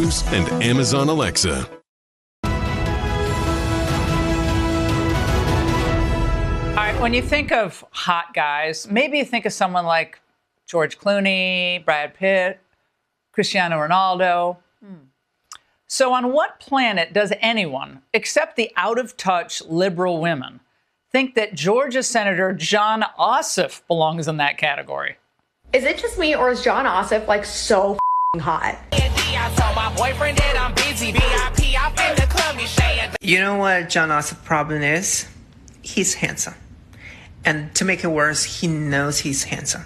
News and Amazon Alexa. All right, when you think of hot guys, maybe you think of someone like George Clooney, Brad Pitt, Cristiano Ronaldo. So on what planet does anyone, except the out-of-touch liberal women, think that Georgia Senator Jon Ossoff belongs in that category? Is it just me, or is Jon Ossoff like so hot? You know what Jon Ossoff's problem is? He's handsome. And to make it worse, he knows he's handsome.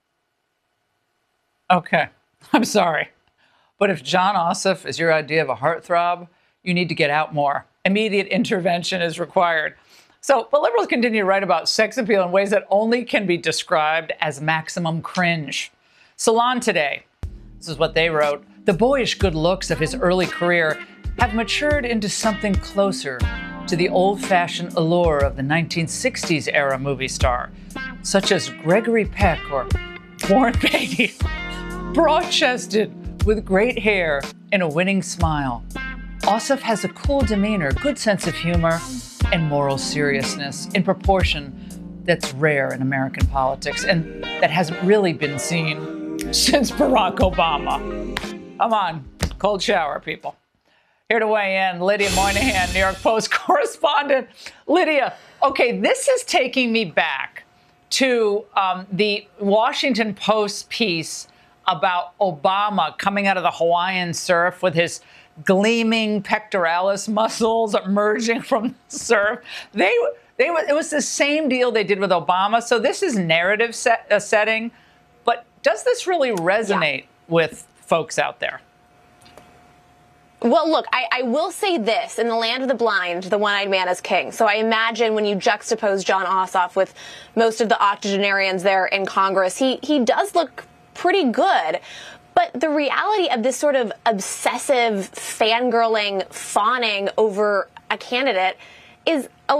Okay, I'm sorry. But if Jon Ossoff is your idea of a heartthrob, you need to get out more. Immediate intervention is required. But liberals continue to write about sex appeal in ways that only can be described as maximum cringe. Salon Today, this is what they wrote. The boyish good looks of his early career have matured into something closer to the old-fashioned allure of the 1960s era movie star, such as Gregory Peck or Warren Beatty. Broad-chested, with great hair and a winning smile, Ossoff has a cool demeanor, good sense of humor, and moral seriousness in proportion that's rare in American politics and that hasn't really been seen since Barack Obama. Come on, cold shower, people. Here to weigh in, Lydia Moynihan, New York Post correspondent. Lydia, okay, this is taking me back to the Washington Post piece about Obama coming out of the Hawaiian surf with his gleaming pectoralis muscles emerging from the surf. It was the same deal they did with Obama. So this is narrative setting. But does this really resonate with folks out there? Well, look, I will say this. In the land of the blind, the one-eyed man is king. So I imagine when you juxtapose Jon Ossoff with most of the octogenarians there in Congress, he does look pretty good. But the reality of this sort of obsessive fangirling, fawning over a candidate is a